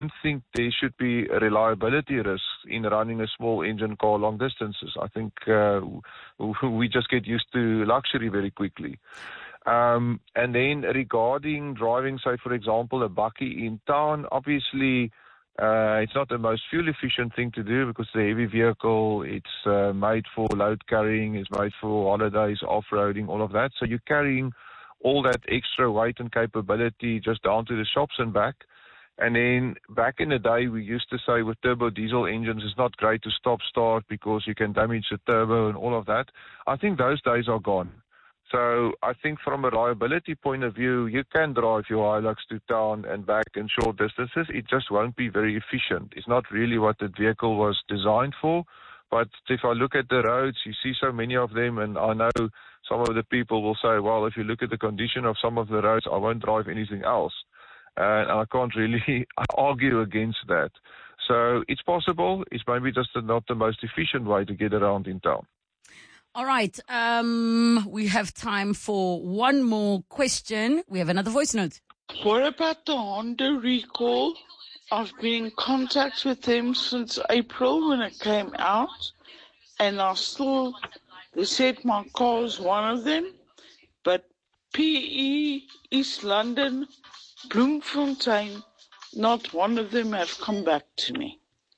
think there should be a reliability risk in running a small engine car long distances. I think we just get used to luxury very quickly. And then regarding driving, say, for example, a bakkie in town, obviously it's not the most fuel efficient thing to do because it's a heavy vehicle. It's made for load carrying, it's made for holidays, off-roading, all of that. So you're carrying all that extra weight and capability just down to the shops and back. And then back in the day, we used to say with turbo diesel engines, it's not great to stop-start because you can damage the turbo and all of that. I think those days are gone. So I think from a reliability point of view, you can drive your Hilux to town and back in short distances. It just won't be very efficient. It's not really what the vehicle was designed for. But if I look at the roads, you see so many of them, and I know some of the people will say, well, if you look at the condition of some of the roads, I won't drive anything else. And I can't really argue against that. So it's possible. It's maybe just not the most efficient way to get around in town. All right. We have time for one more question. We have another voice note. What about the Honda recall? I've been in contact with them since April when it came out. And they said my car is one of them. But PE, East London, Bloemfontein, not one of them have come back to me.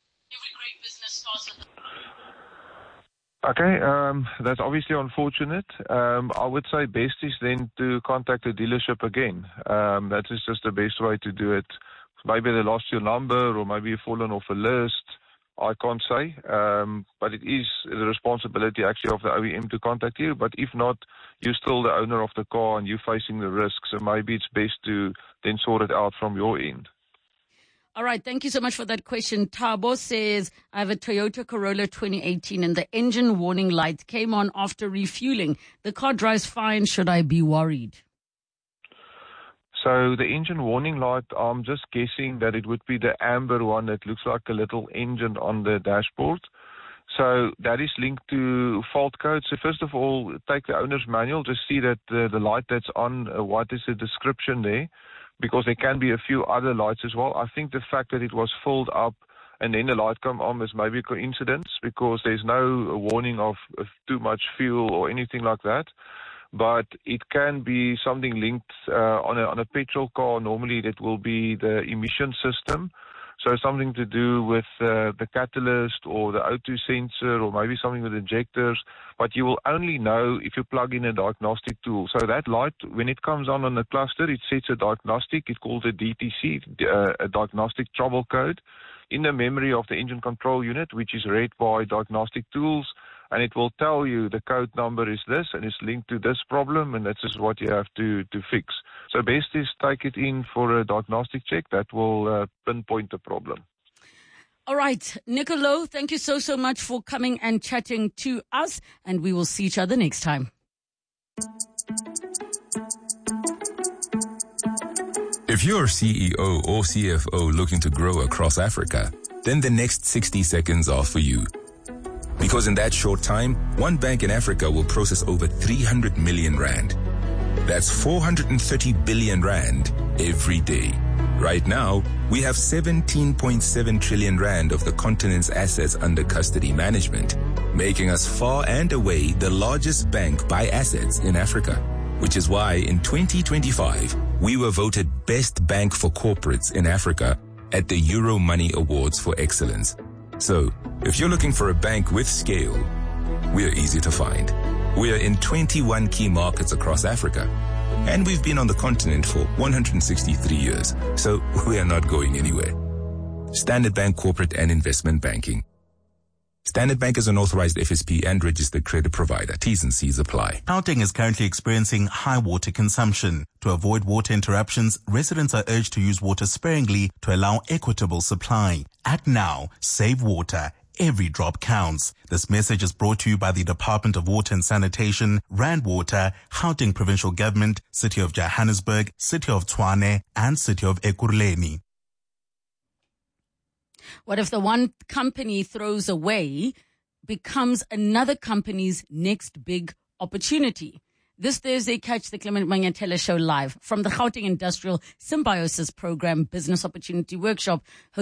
Okay, that's obviously unfortunate. I would say best is then to contact the dealership again. That is just the best way to do it. Maybe they lost your number or maybe you've fallen off a list. I can't say, but it is the responsibility actually of the OEM to contact you. But if not, you're still the owner of the car and you're facing the risk. So maybe it's best to then sort it out from your end. All right. Thank you so much for that question. Tabo says, I have a Toyota Corolla 2018 and the engine warning light came on after refueling. The car drives fine. Should I be worried? So the engine warning light, I'm just guessing that it would be the amber one that looks like a little engine on the dashboard. So that is linked to fault code. So first of all, take the owner's manual, just see that the light that's on, what is the description there, because there can be a few other lights as well. I think the fact that it was filled up and then the light come on is maybe a coincidence because there's no warning of too much fuel or anything like that. But it can be something linked on a petrol car. Normally that will be the emission system. So something to do with the catalyst or the O2 sensor or maybe something with injectors. But you will only know if you plug in a diagnostic tool. So that light, when it comes on the cluster, it sets a diagnostic. It's called a DTC, a diagnostic trouble code, in the memory of the engine control unit, which is read by diagnostic tools. And it will tell you the code number is this and it's linked to this problem, and that's just what you have to fix. So best is take it in for a diagnostic check. That will pinpoint the problem. All right. Nicolo, thank you so much for coming and chatting to us, and we will see each other next time. If you're CEO or CFO looking to grow across Africa, then the next 60 seconds are for you. Because in that short time, one bank in Africa will process over 300 million rand. That's 430 billion rand every day. Right now, we have 17.7 trillion rand of the continent's assets under custody management, making us far and away the largest bank by assets in Africa. Which is why in 2025, we were voted Best Bank for Corporates in Africa at the Euro Money Awards for Excellence. So, if you're looking for a bank with scale, we're easy to find. We're in 21 key markets across Africa, and we've been on the continent for 163 years, so we are not going anywhere. Standard Bank Corporate and Investment Banking. Standard Bank is an authorized FSP and registered credit provider. T's and C's apply. Gauteng is currently experiencing high water consumption. To avoid water interruptions, residents are urged to use water sparingly to allow equitable supply. Act now. Save water. Every drop counts. This message is brought to you by the Department of Water and Sanitation, Rand Water, Gauteng Provincial Government, City of Johannesburg, City of Tshwane, and City of Ekurhuleni. What if the one company throws away becomes another company's next big opportunity? This Thursday, catch the Clement Mangatela Show live from the Gauteng Industrial Symbiosis Program Business Opportunity Workshop.